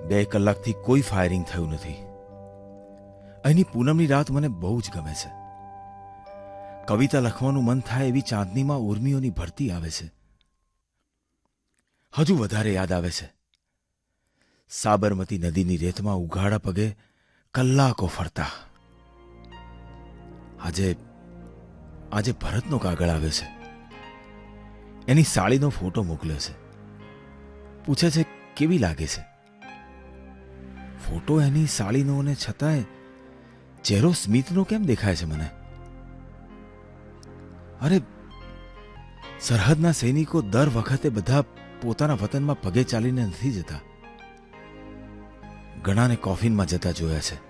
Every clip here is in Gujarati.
2 કલાકથી કોઈ ફાયરિંગ થયું નથી. અહીંની પૂનમની રાત મને બહુ જ ગમે છે. કવિતા લખવાનું મન થાય એવી ચાંદનીમાં ઉર્મિઓની ભરતી આવે છે. હજુ વધારે યાદ આવે છે સાબરમતી નદીની રેતમાં ઉઘાડા પગે કલાકો ફરતા. આજે ભરતનો કાગળ આવ્યો છે. એની સાળીનો ફોટો મોકલ્યો છે. પૂછે છે કેવી લાગે છે. ફોટો એની સાળીનો ને છતાંય ચહેરો સ્મિતનો કેમ દેખાય છે મને? અરે, સરહદના સૈનિકો દર વખતે બધા પોતાના વતનમાં પગે ચાલીને નથી જતા. ઘણાને કોફિનમાં જતા જોયા છે.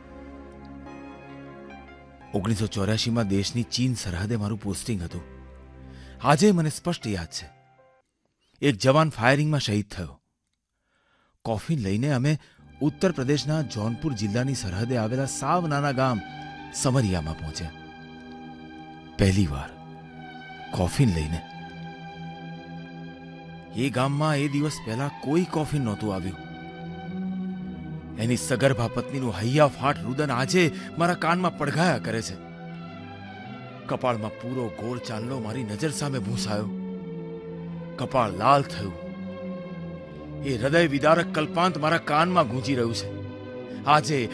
1984માં દેશની ચીન સરહદે મારું પોસ્ટિંગ હતું. આજે મને સ્પષ્ટ યાદ છે. એક જવાન ફાયરિંગમાં શહીદ થયો. કોફિન લઈને અમે ઉત્તર પ્રદેશના જૌનપુર જિલ્લાની સરહદે આવેલા સાવ નાના ગામ સમરિયામાં પહોંચ્યા. પહેલી વાર કોફિન લઈને. એ ગામમાં એ દિવસ પહેલા કોઈ કોફિન નહોતું આવ્યું. એની સગર્ભા પત્નીનું હૈયાફાટ રુદન આજે મારા કાનમાં પડઘાયા કરે છે. કપાળમાં પૂરો ગોળ ચાંદલો મારી નજર સામે ભૂંસાયો. કપાળ લાલ થયું. એ હૃદય વિદારક કલ્પાંત મારા કાનમાં ગૂંજી રહ્યું છે. આજે